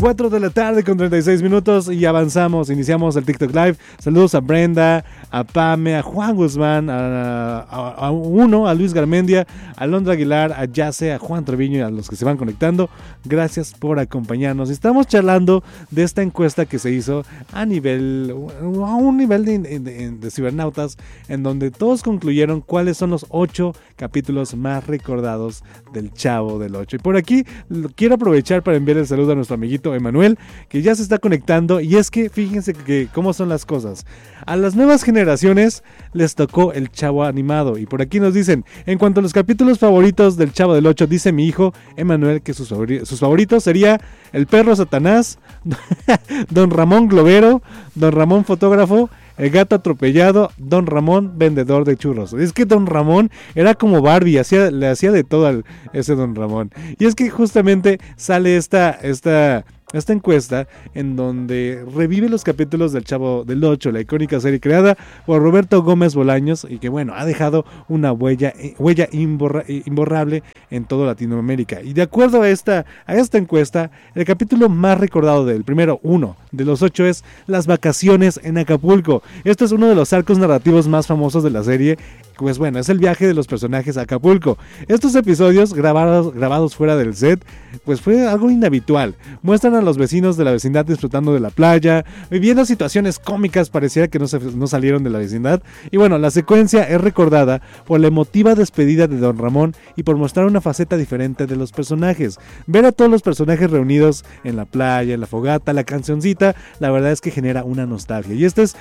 4 de la tarde con 36 minutos y avanzamos, iniciamos el TikTok Live. Saludos a Brenda, a Pame, a Juan Guzmán, a Luis Garmendia, a Londra Aguilar, a Yace, a Juan Treviño y a los que se van conectando. Gracias por acompañarnos. Estamos charlando de esta encuesta que se hizo a un nivel de cibernautas, en donde todos concluyeron cuáles son los 8 capítulos más recordados del Chavo del 8. Y por aquí quiero aprovechar para enviar el saludo a nuestro amiguito Emanuel, que ya se está conectando. Y es que fíjense que cómo son las cosas. A las nuevas generaciones les tocó el Chavo animado. Y por aquí nos dicen, en cuanto a los capítulos favoritos del Chavo del 8, dice mi hijo Emanuel que sus favoritos sería el perro Satanás, Don Ramón Globero, Don Ramón Fotógrafo, el gato atropellado, Don Ramón vendedor de churros. Es que Don Ramón era como Barbie, le hacía de todo a ese Don Ramón. Y es que justamente sale esta encuesta en donde revive los capítulos del Chavo del 8, la icónica serie creada por Roberto Gómez Bolaños y que bueno, ha dejado una huella imborrable en toda Latinoamérica. Y de acuerdo a esta encuesta, el capítulo más recordado uno de los 8 es Las vacaciones en Acapulco. Este es uno de los arcos narrativos más famosos de la serie. Pues bueno, es el viaje de los personajes a Acapulco. Estos episodios grabados fuera del set, pues fue algo inhabitual. Muestran a los vecinos de la vecindad disfrutando de la playa, viviendo situaciones cómicas, pareciera que no salieron de la vecindad. Y bueno, la secuencia es recordada por la emotiva despedida de Don Ramón y por mostrar una faceta diferente de los personajes. Ver a todos los personajes reunidos en la playa, en la fogata, la cancioncita, la verdad es que genera una nostalgia. Y este es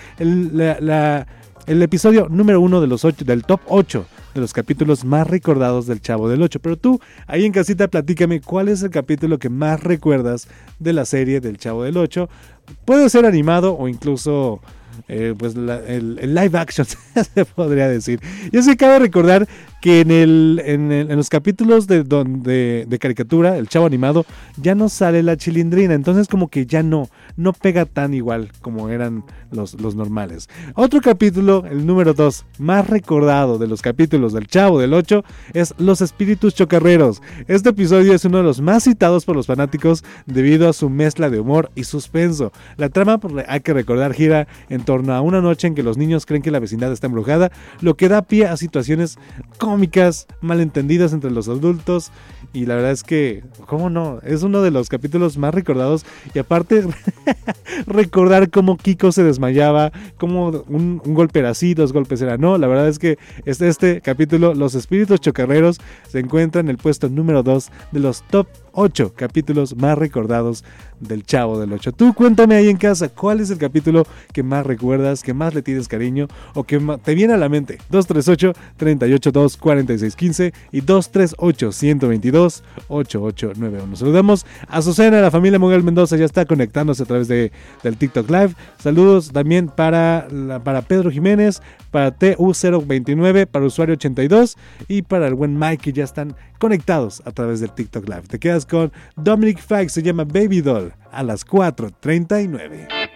el episodio número 1 del top 8 de los capítulos más recordados del Chavo del 8. Pero tú, ahí en casita, platícame cuál es el capítulo que más recuerdas de la serie del Chavo del 8. Puede ser animado o incluso el live action, se podría decir. Y es que cabe recordar que en los capítulos de caricatura, el Chavo animado, ya no sale la Chilindrina, entonces como que ya no pega tan igual como eran los normales. Otro capítulo, el número 2, más recordado de los capítulos del Chavo del 8, es Los Espíritus Chocarreros. Este episodio es uno de los más citados por los fanáticos debido a su mezcla de humor y suspenso. La trama, hay que recordar, gira en torno a una noche en que los niños creen que la vecindad está embrujada, lo que da pie a situaciones cómicas, malentendidas entre los adultos. Y la verdad es que, ¿cómo no? Es uno de los capítulos más recordados. Y aparte, recordar cómo Kiko se desmayaba, cómo un golpe era así, 2 golpes era no. La verdad es que este capítulo, Los Espíritus Chocarreros, se encuentra en el puesto número 2 de los top 8 capítulos más recordados del Chavo del 8. Tú cuéntame ahí en casa, ¿cuál es el capítulo que más recuerdas, que más le tienes cariño o que te viene a la mente? 238-382-4615 y 238-122-8891. Saludamos a Susana, la familia Moguel Mendoza, ya está conectándose a través del TikTok Live. Saludos también para Pedro Jiménez, para TU029, para Usuario 82 y para el buen Mike, que ya están conectados a través del TikTok Live. Te quedas con Dominic Fike, se llama Baby Doll, a las 4:39.